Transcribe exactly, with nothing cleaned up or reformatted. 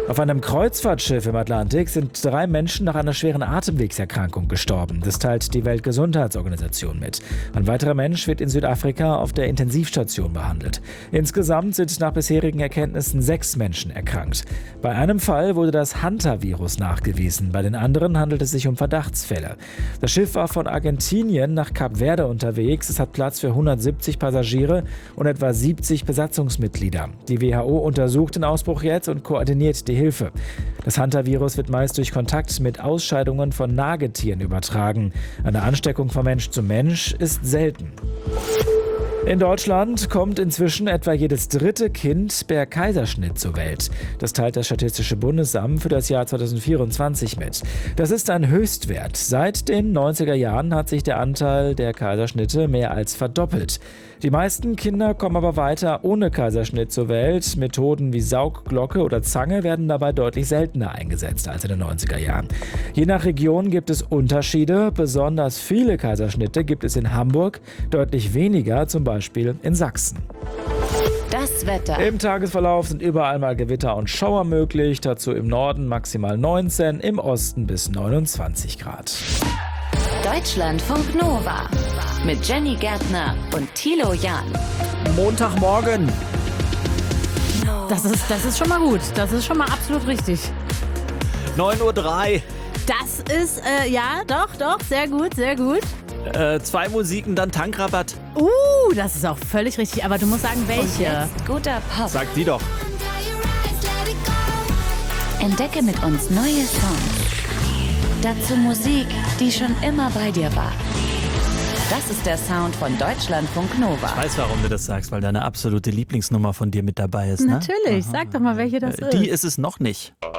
Auf einem Kreuzfahrtschiff im Atlantik sind drei Menschen nach einer schweren Atemwegserkrankung gestorben. Das teilt die Weltgesundheitsorganisation mit. Ein weiterer Mensch wird in Südafrika auf der Intensivstation behandelt. Insgesamt sind nach bisherigen Erkenntnissen sechs Menschen erkrankt. Bei einem Fall wurde das Hantavirus nachgewiesen. Bei den anderen handelt es sich um Verdachtsfälle. Das Schiff war von Argentinien nach Kap Verde unterwegs. Es hat Platz für hundertsiebzig Passagiere und etwa siebzig Besatzungsmitglieder. Die W H O untersucht den Ausbruch jetzt und koordiniert die Hilfe. Das Hantavirus wird meist durch Kontakt mit Ausscheidungen von Nagetieren übertragen. Eine Ansteckung von Mensch zu Mensch ist selten. In Deutschland kommt inzwischen etwa jedes dritte Kind per Kaiserschnitt zur Welt. Das teilt das Statistische Bundesamt für das Jahr zweitausendvierundzwanzig mit. Das ist ein Höchstwert. Seit den neunziger Jahren hat sich der Anteil der Kaiserschnitte mehr als verdoppelt. Die meisten Kinder kommen aber weiter ohne Kaiserschnitt zur Welt. Methoden wie Saugglocke oder Zange werden dabei deutlich seltener eingesetzt als in den neunziger Jahren. Je nach Region gibt es Unterschiede. Besonders viele Kaiserschnitte gibt es in Hamburg, deutlich weniger zum Beispiel in Sachsen. Das Wetter. Im Tagesverlauf sind überall mal Gewitter und Schauer möglich. Dazu im Norden maximal neunzehn, im Osten bis neunundzwanzig Grad. Deutschlandfunk Nova mit Jenny Gärtner und Thilo Jahn. Montagmorgen. Das ist, das ist schon mal gut. Das ist schon mal absolut richtig. neun Uhr drei. Das ist, äh, ja, doch, doch, sehr gut, sehr gut. Äh, zwei Musiken, dann Tankrabatt. Uh, das ist auch völlig richtig. Aber du musst sagen, Und welche. jetzt guter Pop. Sag die doch. Entdecke mit uns neue Songs. Dazu Musik, die schon immer bei dir war. Das ist der Sound von Deutschlandfunk Nova. Ich weiß, warum du das sagst, weil deine absolute Lieblingsnummer von dir mit dabei ist, ne? Natürlich, sag doch mal, welche das Äh, ist. Die ist es noch nicht.